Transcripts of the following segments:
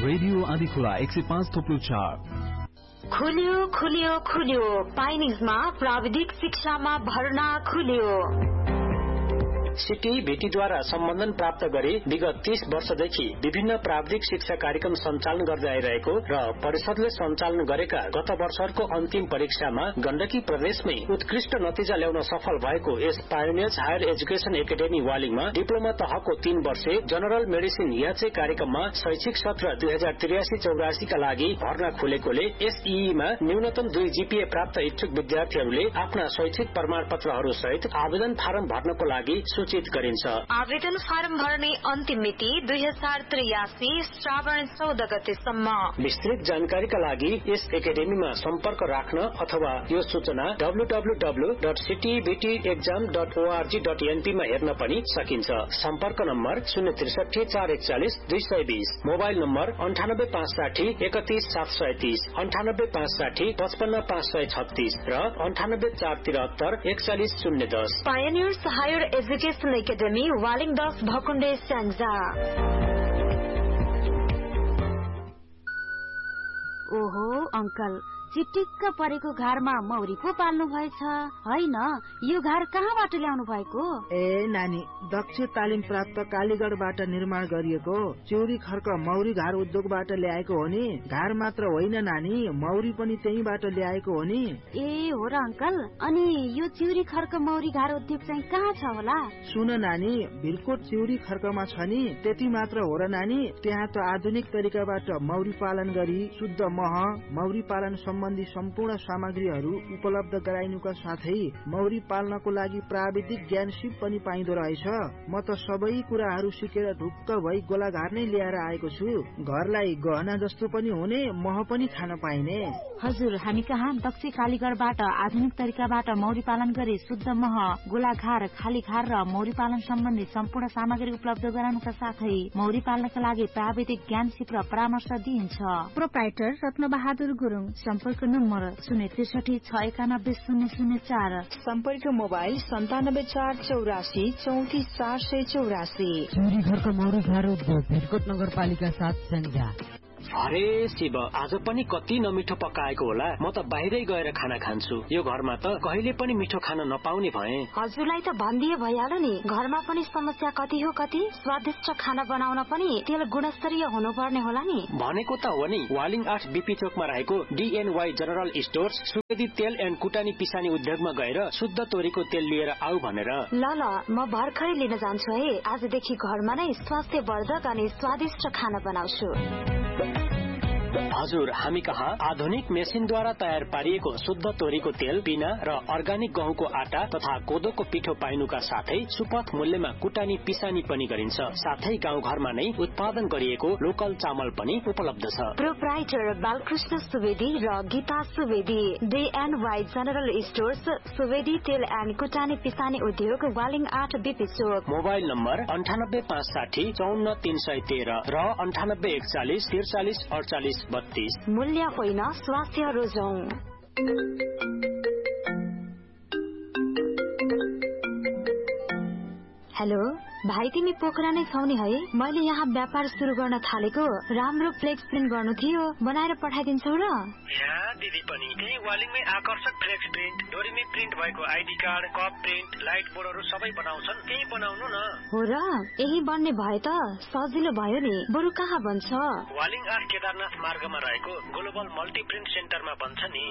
Radio Andhikhola 105.4 खुल्यो खुल्यो खुल्यो पाइनिजमा प्राविधिक शिक्षामा भर्ना खुल्यो। सिटी भेटीद्वारा सम्बन्धन प्राप्त गरी विगत 30 वर्षदेखि विभिन्न प्राविधिक शिक्षा कार्यक्रम सञ्चालन गर्दै आइरहेको र परिषदले सञ्चालन गरेका गत वर्षहरूको अन्तिम परीक्षामा गण्डकी प्रदेशमै उत्कृष्ट नतिजा ल्याउन सफल भएको यस pioneers higher education academy वालिङमा diploma तहको 3 वर्षे जनरल मेडिसिन याचे कार्यक्रममा शैक्षिक सत्र 2083-84 का लागि भर्ना खुलेकोले एसईईमा न्यूनतम 2 जीपीए प्राप्त इच्छुक विद्यार्थीहरूले आफ्ना शैक्षिक प्रमाणपत्रहरू सहित आवेदन फारम भर्नको लागि सूचित गरिन्छ। आवेदन फारम भर्ने अन्तिम मिति 2083 श्रावण 14 गतेसम्म। विस्तृत जानकारीका लागि यस एकाडेमीमा सम्पर्क राख्न अथवा यो सूचना www.cityvtexam.org.np मा हेर्न पनि सकिन्छ। सम्पर्क नम्बर 063 441 220, मोबाइल नम्बर 9856 31730, 9856 55536 र 98 473 4110। Pioneers higher education academy Waling 10 भकुण्डे Syangja. ओहो अंकल, चिटिक्क परेको घरमा मौरी पो पाल्नु भएछ हैन? यो घर कहाँबाट ल्याउनु भएको? ए नानी, दक्ष तालिम प्राप्त कालीगढबाट निर्माण गरिएको चिउरी खर्क मौरी घर उद्योगबाट ल्याएको हो नि। घर मात्र होइन नानी, मौरी पनि त्यहीबाट ल्याएको हो नि। ए हो र अंकल, अनि यो चिउरी खर्क मौरी घर उद्योग चाहिँ कहाँ छ होला? सुन नानी, भिरकोट चिउरी खर्कमा छ नि। त्यति मात्र हो र नानी, त्यहाँ त आधुनिक तरिकाबाट मौरी पालन गरी शुद्ध मह, मौरी पालन सम्बन्धी सम्पूर्ण सामग्रीहरू उपलब्ध गराइनुका साथै मौरी पाल्नको लागि प्राविधिक ज्ञान सिप पनि पाइँदो रहेछ। म त सबै कुराहरू सिकेर ढुक्क भई गोलाघार नै ल्याएर आएको छु। घरलाई गहना जस्तो पनि हुने, मह पनि खान पाइने। हजुर, हामी कहाँ दक्ष कालीगढबाट आधुनिक तरिकाबाट मौरी पालन गरी शुद्ध मह, गोलाघार, खालीघार र मौरी पालन सम्बन्धी सम्पूर्ण सामग्री उपलब्ध गराउनुका साथै मौरी पाल्नका लागि प्राविधिक ज्ञान सिप र परामर्श दिइन्छ। प्रोप्राइटर रत्नबहादुर गुरुङ। सम्पर्क नम्बर 063 691 004, सम्पर्क मोबाइल 97 484 34 484। चिउरी घरको मौरी घर उद्योग, भिरकोट नगरपालिका 7 स्याङ्जा। अरे शिव, आज पनि कति नमिठो पकाएको होला। म त बाहिरै गएर खाना खान्छु। यो घरमा त कहिले पनि मिठो खान नपाउने भए। हजुरलाई त भनिदिए भइहाल्यो नि, घरमा पनि समस्या कति हो कति। स्वादिष्ट खाना बनाउन पनि तेल गुणस्तरीय हुनुपर्ने होला नि। भनेको त हो नि, वालिङ 8 बीपी चोकमा रहेको DNY जनरल स्टोर्स सुवेदी तेल एन्ड कुटानी पिसानी उद्योगमा गएर शुद्ध तोरीको तेल लिएर आऊ भनेर। ल म भर्खरै लिन जान्छु है। आजदेखि घरमा नै स्वास्थ्यवर्धक अनि स्वादिष्ट खाना बनाउँछु। हजुर, हामी कहाँ आधुनिक मेसिनद्वारा तयार पारिएको शुद्ध तोरीको तेल, पिना र अर्गानिक गहुँको आटा तथा कोदोको पिठो पाइनुका साथै सुपथ मूल्यमा कुटानी पिसानी पनि गरिन्छ। साथै गाउँघरमा नै उत्पादन गरिएको लोकल चामल पनि उपलब्ध छ। प्रोप्राइटर बालकृष्ण सुवेदी र Gita Subedi, DNY general stores, Subedi तेल एन्ड कुटानी पिसानी उद्योग, वालिङ 8 बीपी चोक। मोबाइल नम्बर 9856 54 313 र 9841 43 48 32। मूल्य होइन, स्वास्थ्य रोजौं। हेलो भाइ, तिमी पोखरा नै छौ नि है? मैले यहाँ व्यापार सुरु गर्न थालेको, राम्रो फ्लेक्स प्रिन्ट गर्नु थियो, बनाएर पठाइदिन्छौ र? यहाँ दिदी पनि त्यही वालिङमै आकर्षक फ्लेक्स प्रिन्ट, डोरीमै प्रिन्ट भएको ID card, cup print, light बोर्डहरू सबै बनाउँछन्। त्यही बनाउनु न। हो र? यही बन्ने भए त सजिलो भयो नि। बरु कहाँ बन्छ? वालिङ 8 केदारनाथ मार्गमा रहेको ग्लोबल मल्टी प्रिन्ट सेन्टरमा बन्छ नि।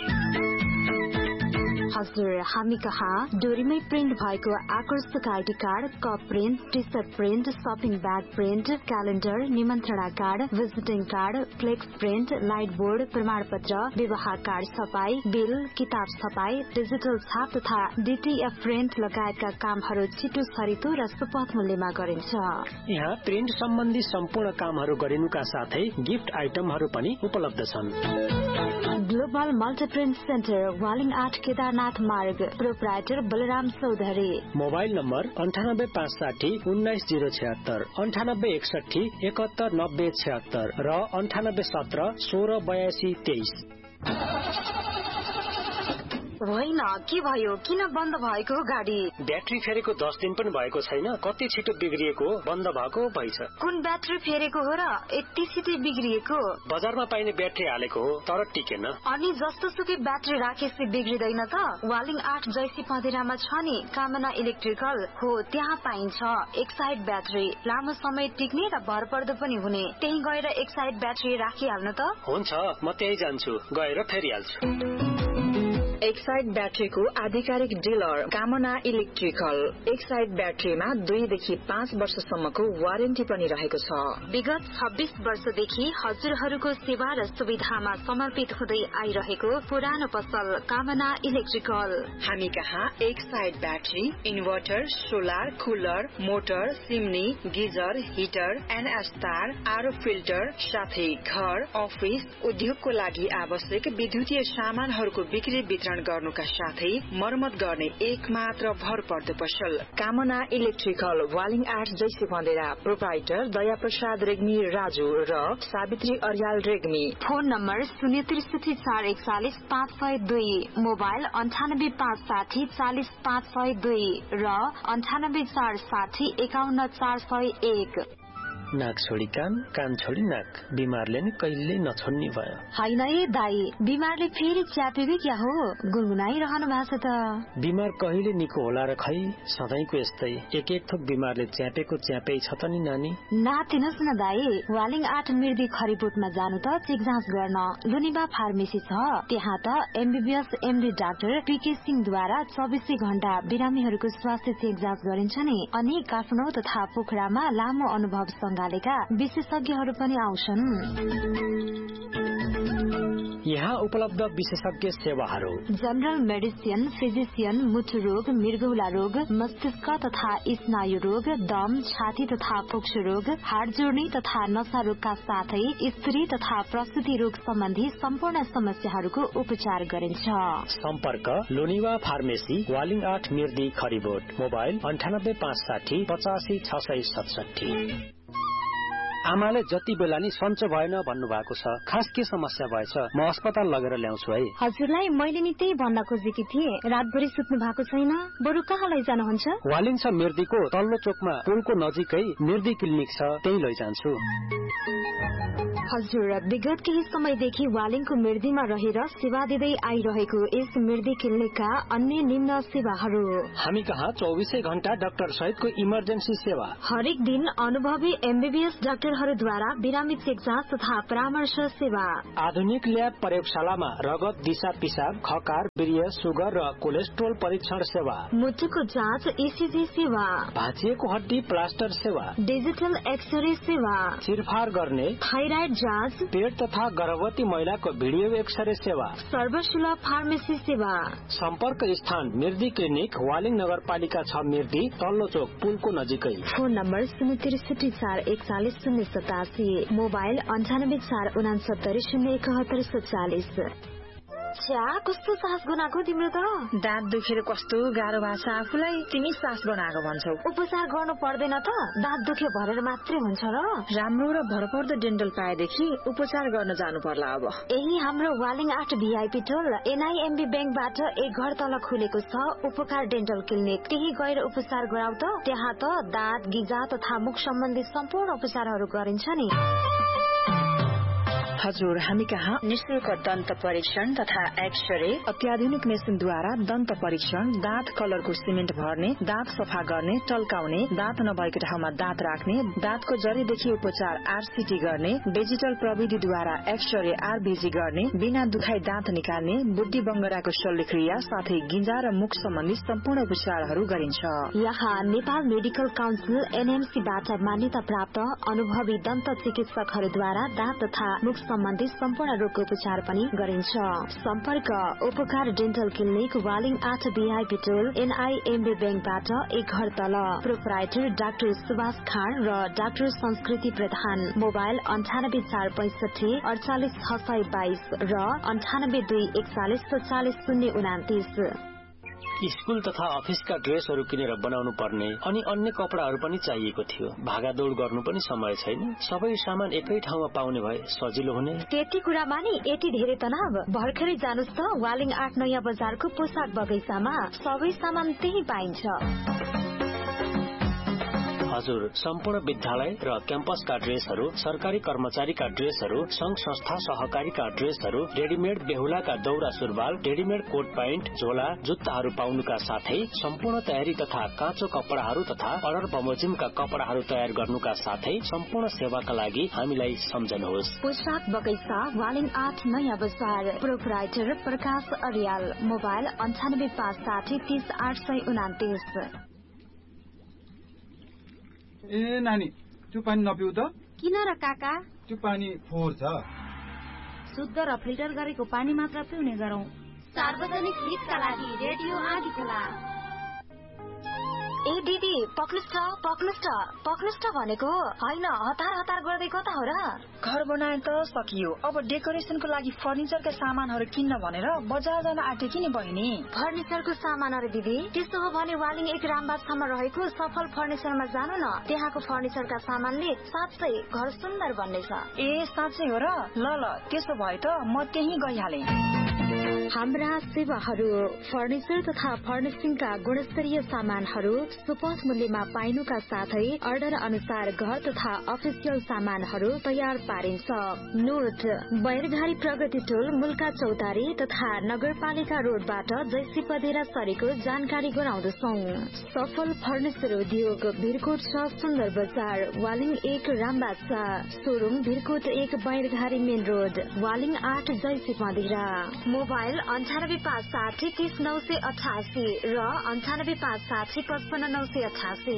हजुर, हामी कहाँ डोरीमै प्रिन्ट भएको आकर्षक ID card, cup print, T short print, shopping bag print, calendar, निमन्त्रणा card, विजिटिङ card, flex print, light board, प्रमाणपत्र, विवाह कार्ड छपाई, बिल, किताब छपाई, डिजिटल छाप तथा DTF प्रिन्ट लगायतका कामहरू छिटो छरितो र सुपथ मूल्यमा गरिन्छ। यहाँ प्रिन्ट सम्बन्धी सम्पूर्ण कामहरू गरिनुका साथै गिफ्ट आइटमहरू पनि उपलब्ध छन्। ग्लोबल मल्टिप्रिन्ट सेन्टर, वालिङ 8 केदारनाथ मार्ग, proprietor Balram Chaudhary. Mobile number 9856 19 076, 9861 71 90 76 र 9817 16 82 23। होइन के भयो किन बन्द भएको गाडी ब्याट्री फेरेको 10 दिन पनि भएको छैन कति छिटो बिग्रिएको बन्द भएको भइछ कुन ब्याट्री फेरेको हो र यति छिटो बिग्रिएको बजारमा पाइने ब्याट्री हालेको हो तर टिकेन अनि जस्तो सुकै ब्याट्री राखेपछि बिग्रिदैन त वालिङ 8 जैसी पँधेरामा छ नि कामना इलेक्ट्रिकल हो त्यहाँ पाइन्छ एक साइड ब्याट्री लामो समय टिक्ने र भरपर्दो पनि हुने त्यही गएर एक साइड ब्याट्री राखिहाल्नु त हुन्छ म त्यही जान्छु गएर फेरिहाल्छु एक साइड ब्याट्रीको आधिकारिक डिलर कामना इलेक्ट्रिकल एक साइड ब्याट्रीमा 2 देखि 5 वर्षसम्मको वारेन्टी पनि रहेको छ विगत 26 वर्षदेखि हजुरहरूको सेवा र सुविधामा समर्पित हुँदै आइरहेको पुरानो पसल कामना इलेक्ट्रिकल हामी कहाँ एक side battery inverter solar cooler motor सिमनी geyser heater NS तार आरओ फिल्टर साथै घर अफिस उद्योगको लागि आवश्यक विद्युतीय सामानहरूको बिक्री वितरण गर्नुका साथै मर्मत गर्ने एक मात्र भरपर्दो पसल कामना इलेक्ट्रिकल वालिङ 8 जैसी बन्देरा प्रोप्राइटर दया प्रसाद रेग्मी राजु र Savitri Aryal Regmi phone number 063414502 mobile 9856040502 र 9846051401 नाक छोडी कान छोडी नाक बिमारले नि कहिले नछोड्ने भयो हैन ए दाई बिमारले फेरि च्यापेको क्या हो गुनगुनाइरहनु भएको त बिमार कहिले निको होला र खै सधैँको यस्तै एक थोक बिमारले च्यापेको च्यापै छ त नि नानी नातिनुहोस् न दाई वालिङ 8 मिर्दी खरिबोटमा जानु त चेक जाँच गर्न लुनिबा फार्मेसी छ त्यहाँ त एमबीबीएस एमडी डाक्टर पीके सिंहद्वारा 24 घण्टा बिरामीहरूको स्वास्थ्य चेक जाँच गरिन्छ नि अनि काठमाडौँ तथा पोखरामा लामो अनुभव विशेषज्ञहरू पनि आउँछन् यहाँ उपलब्ध विशेषज्ञ सेवाहरू जनरल मेडिसिन फिजिशियन मुटु रोग मृगौला रोग मस्तिष्क तथा स्नायु रोग दम छाती तथा फोक्सो रोग हाड जोड्ने तथा नशा रोगका साथै स्त्री तथा प्रसूति रोग सम्बन्धी सम्पूर्ण समस्याहरूको उपचार गरिन्छ सम्पर्क लोनिवा फार्मेसी वालिङ 8 मिर्दी खरिबोट मोबाइल 9856 85667 आमाले जति बेला नि सन्चो भएन भन्नु भएको छ खास के समस्या भएछ म अस्पताल लगेर ल्याउँछु है हजुरलाई मैले नि त्यही भन्न खोजेकी थिए रातभरि सुत्नु भएको छैन बरु कहाँ लैजानुहुन्छ वालिङ छ मिर्दीको तल्लो चोकमा पुलको नजिकै मिर्दी क्लिनिक छ त्यही लैजान्छु हजुर विगत केही समयदेखि वालिङको मिर्दीमा रहेर सेवा दिँदै आइरहेको यस मिर्दी क्लिनिकका अन्य निम्न सेवाहरू हामी कहाँ 24 घण्टा डाक्टर सहितको इमर्जेन्सी सेवा हरेक दिन अनुभवी एमबीबीएस डाक्टरहरूद्वारा बिरामी चेक जाँच तथा परामर्श सेवा आधुनिक ल्याब प्रयोगशालामा रगत दिशा पिसाब खकार वीर्य सुगर र कोलेस्ट्रोल परीक्षण सेवा मुटुको जाँच ईसीजी सेवा भाँचिएको हड्डी प्लास्टर सेवा डिजिटल एक्सरे सेवा चिरफार गर्ने थाइराइड जाँच पेट तथा गर्भवती महिलाको भिडियो एक्सरे सेवा सर्वसुलभ फार्मेसी सेवा सम्पर्क स्थान मिर्दी क्लिनिक वालिङ नगरपालिका 6 मिर्दी तल्लो चोक पुलको नजिकै फोन नम्बर 063414087 मोबाइल 984669707140 छ्या कस्तो सास बनाएको तिम्रो त दाँत दुखेर कस्तो गाह्रो भएको छ आफूलाई तिमी सास बनाएको भन्छौ उपचार गर्नु पर्दैन त दाँत दुखे भरेर मात्रै हुन्छ र राम्रो र भरपर्दो डेन्टल पाएदेखि उपचार गर्न जानु पर्ला अब यही हाम्रो वालिङ 8 भिआइपी टोल एनआईएमबी बैंकबाट एक घर तल खुलेको छ उपकार डेन्टल क्लिनिक त्यही गएर उपचार गराउ त त्यहाँ त दाँत गिजा तथा मुख सम्बन्धी सम्पूर्ण उपचारहरू गरिन्छ नि हजुर हामी कहाँ निशुल्क दन्त परीक्षण तथा एक्सरे अत्याधुनिक मेसिनद्वारा दन्त परीक्षण दाँत कलरको सिमेन्ट भर्ने दाँत सफा गर्ने टल्काउने दाँत नभएको ठाउँमा दाँत राख्ने दाँतको जरीदेखि उपचार आरसीटी गर्ने डिजिटल प्रविधिद्वारा एक्सरे आरबीजी गर्ने बिना दुखाइ दाँत निकाल्ने बुद्धि बङ्गराको शल्यक्रिया साथै गिजा र मुख सम्बन्धी सम्पूर्ण उपचारहरू गरिन्छ यहाँ नेपाल मेडिकल काउन्सिल एनएमसीबाट मान्यता प्राप्त अनुभवी दन्त चिकित्सकहरूद्वारा दाँत तथा मुख सम्बन्धी सम्पूर्ण रोगको उपचार पनि गरिन्छ सम्पर्क उपकार डेन्टल क्लिनिक वालिङ 8 भिआइपी टोल एनआईएमबी बैंकबाट एक घर तल प्रोप्राइटर डाक्टर सुभाष खान र डाक्टर संस्कृति प्रधान मोबाइल 9846 48622 र 9821404029 स्कुल तथा अफिसका ड्रेसहरू किनेर बनाउनु पर्ने अनि अन्य कपडाहरू पनि चाहिएको थियो। भागादौड गर्नु पनि समय छैन। सबै सामान एकै ठाउँमा पाउने भए सजिलो हुने। त्यति कुरामा नि यति धेरै तनाव। भर्खरै जानुस् त वालिङ 8 नयाँ बजारको पोसाक बगैँचामा सबै सामान त्यही पाइन्छ। हजुर, सम्पूर्ण विद्यालय र क्याम्पसका ड्रेसहरू, सरकारी कर्मचारीका ड्रेसहरू, संघ संस्था सहकारीका ड्रेसहरू, रेडिमेड बेहुलाका दौरा सुरुवाल, रेडिमेड कोट प्यान्ट, झोला, जुत्ताहरू पाउनुका साथै सम्पूर्ण तयारी तथा काँचो कपडाहरू तथा अर्डर बमोजिमका कपडाहरू तयार गर्नुका साथै सम्पूर्ण सेवाका लागि हामीलाई सम्झनुहोस्। पोसाक बगैँचा वालिङ 8 नयाँ बजार। प्रोपराइटर प्रकाश अर्याल। मोबाइल 9856 30 829। ए नानी, त्यो पानी नपिउ त। किन र काका? त्यो पानी फोहोर छ। शुद्ध र फिल्टर गरेको पानी मात्र पिउने गरौँ। सार्वजनिक हितका लागि रेडियो आदिखोला। ए दिदी, पक्नुष्ट भनेको होइन, हतार गर्दै कता हो र? घर बनाए त सकियो, अब डेकोरेसनको लागि फर्निचरका सामानहरू किन्न भनेर बजार जान आँटेकी नि बहिनी। फर्निचरको सामानहरू दिदी? त्यसो हो भने वालिङ 1 रामबागसम्म रहेको सफल फर्निचरमा जानु न। त्यहाँको फर्निचरका सामानले साँच्चै घर सुन्दर बन्नेछ। ए साँच्चै हो र? ल त्यसो भए त म त्यही गइहालेँ। हाम्रा सेवाहरू फर्निचर तथा फर्निसिङका गुणस्तरीय सामानहरू सुपथ मूल्यमा पाइनुका साथै अर्डर अनुसार घर तथा अफिसियल सामानहरू तयार पारिन्छ। नोट: बैरघारी प्रगति टोल, मुल्का चौतारी तथा नगरपालिका रोडबाट जैसी पदेरा सरेको जानकारी गराउँदछौ। सफल फर्निचर उद्योग भिरकोट 6 सुन्दर बजार, Waling 1 Rambagh, showroom Bhirkot 1 बैरघारी main road, Waling 8 जैसी पदेरा। मोबाइल 9856 30 988 र 9856 55 988।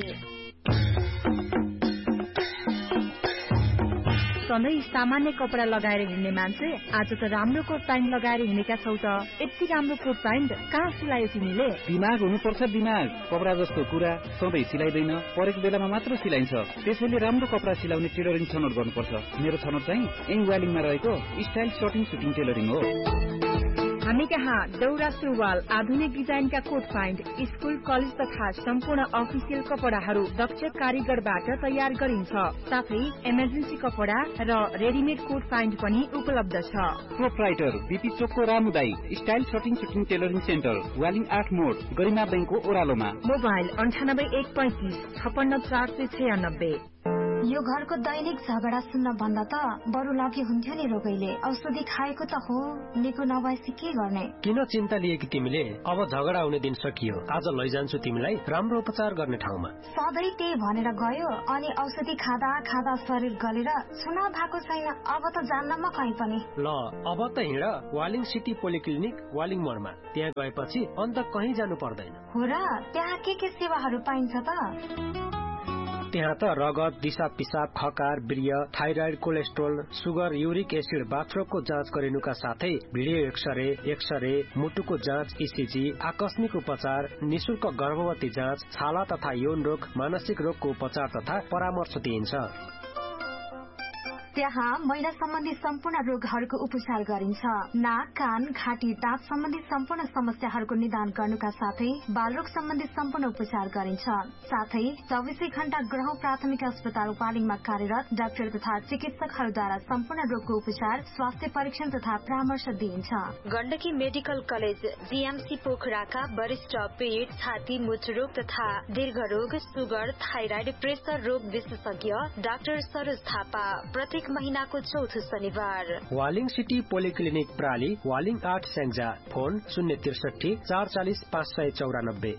सधैँ सामान्य कपडा लगाएर हिँड्ने मान्छे आज त राम्रो कोट प्यान्ट लगाएर हिँडेका छौ त। यति राम्रो कोट प्यान्ट कहाँ सिलायो तिमीले? दिमाग हुनुपर्छ, दिमाग। कपडा जस्तो कुरा सधैँ सिलाइदैन, परेको बेलामा मात्र सिलाइन्छ। त्यसैले राम्रो कपडा सिलाउने टेलरिङ छनौट गर्नुपर्छ। मेरो छनौट चाहिँ यही वालिङमा रहेको स्टाइल सर्टिङ सुटिङ टेलरिङ हो। हामी कहाँ दौरा सुरुवाल, आधुनिक डिजाइनका कोट प्यान्ट, स्कुल कलेज तथा सम्पूर्ण अफिसियल कपडाहरू दक्ष कारीगरबाट तयार गरिन्छ। साथै इमर्जेन्सी कपडा र रेडिमेड कोट प्यान्ट पनि उपलब्ध छ। प्रोपराइटर बीपी चोकको रामुदाई style shirting shooting tailoring centre, Waling 8 मोड, गरिमा बैंकको ओह्रालोमा। मोबाइल 98 135 56 496। यो घरको दैनिक झगडा सुन्न भन्दा त बरु लगे हुन्थ्यो नि रोगैले। औषधि खाएको त हो, निको नभएपछि के गर्ने? किन चिन्ता लिएकी तिमीले? अब झगडा हुने दिन सकियो। आज लैजान्छु तिमीलाई राम्रो उपचार गर्ने ठाउँमा। सधैँ त्यही भनेर गयो अनि औषधि खाँदा शरीर गलेर छुना भएको छैन। अब त जान्न म कहीँ पनि। ल अब त हिँड वालिङ सिटी पोलिक्लिनिक, वालिङ मोडमा। त्यहाँ गएपछि अन्त कहीँ जानु पर्दैन। हो र? त्यहाँ के सेवाहरू पाइन्छ त? त्यहाँ त रगत, दिशा पिसाब, खकार, वीर्य, thyroid, cholesterol, sugar, uric acid, बाथरोगको जाँच गरिनुका साथै भिडियो एक्सरे, मुटुको जाँच, इसिजी, आकस्मिक उपचार, निशुल्क गर्भवती जाँच, छाला तथा यौन रोग, मानसिक रोगको उपचार तथा परामर्श दिइन्छ। त्यहाँ महिला सम्बन्धी सम्पूर्ण रोगहरूको उपचार गरिन्छ। नाक, कान, घाँटी, दाँत सम्बन्धी सम्पूर्ण समस्याहरूको निदान गर्नुका साथै बालरोग सम्बन्धी सम्पूर्ण उपचार गरिन्छ। साथै 24 घण्टा ग्रह प्राथमिक अस्पताल वालिङमा कार्यरत डाक्टर तथा चिकित्सकहरूद्वारा सम्पूर्ण रोगको उपचार, स्वास्थ्य परीक्षण तथा परामर्श दिइन्छ। गण्डकी मेडिकल कलेज जीएमसी पोखराका वरिष्ठ पेट, छाती, मूत्ररोग तथा दीर्घरोग, सुगर, थाइराइड, प्रेसर रोग विशेषज्ञ डाक्टर सरोज थापा प्रत्येक महीनाको चौथो शनिबार। Waling city polyclinic प्राली, Waling 8 Syangja. Phone 063 440 594।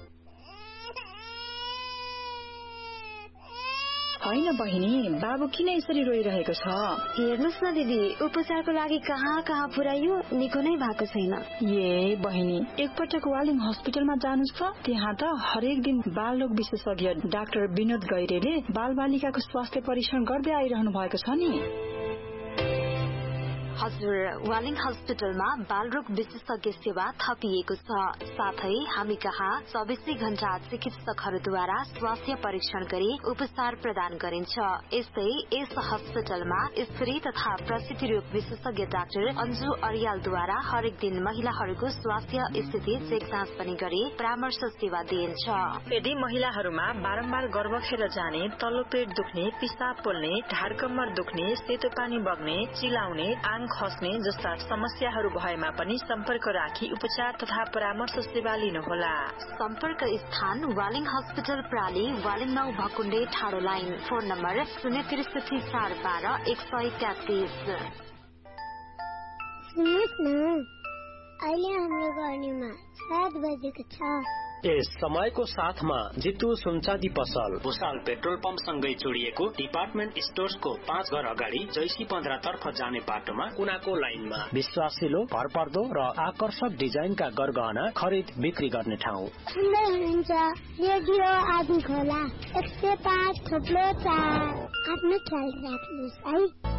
होइन बहिनी, बाबु किन यसरी रोइरहेको छ? हेर्नुहोस् न दिदी, उपचारको लागि कहाँ पुर्याइयो, निको नै भएको छैन। ए बहिनी, एकपटक वालिङ हस्पिटलमा जानुस् त। त्यहाँ त हरेक दिन बालरोग विशेषज्ञ डाक्टर विनोद गैरेले बाल बालिकाको स्वास्थ्य परीक्षण गर्दै आइरहनु भएको छ नि। हजुर, वालिङ हस्पिटलमा बालरोग विशेषज्ञ सेवा थपिएको छ। साथै हामी कहाँ 24 घण्टा चिकित्सकहरूद्वारा स्वास्थ्य परीक्षण गरी उपचार प्रदान गरिन्छ। यस्तै यस हस्पिटलमा स्त्री तथा प्रसूति रोग विशेषज्ञ डाक्टर अन्जु अर्यालद्वारा हरेक दिन महिलाहरूको स्वास्थ्य स्थिति चेक जाँच पनि गरी परामर्श सेवा दिइन्छ। यदि महिलाहरूमा बारम्बार गर्भ खेर जाने, तल्लो पेट दुख्ने, पिसाब पोल्ने, ढाड कम्मर दुख्ने, सेतो पानी बग्ने, चिलाउने, आङ खस्ने जस्ता समस्याहरू भएमा पनि सम्पर्क राखी उपचार तथा परामर्श सेवा लिनुहोला। सम्पर्क स्थान वालिङ हस्पिटल प्राली, वालिङ 9 भकुण्डे ठाडो लाइन। Phone number 063 412 133। सुन्नुहोस् न, अहिले हाम्रो गर्नेमा 7 बजेको छ। यस समयको साथमा जितु सुनचाँदी पसल भुसाल पेट्रोल पम्प सँगै जोडिएको डिपार्टमेन्ट स्टोर्सको 5 घर अगाडि जैसी 15 तर्फ जाने बाटोमा कुनाको लाइनमा विश्वासिलो, भरपर्दो र आकर्षक डिजाइनका गरगहना खरिद बिक्री गर्ने ठाउँ। सुन्दै हुनुहुन्छ रेडियो आदि खोला 105.4। आफ्नो ख्याल राख्नुहोस् है।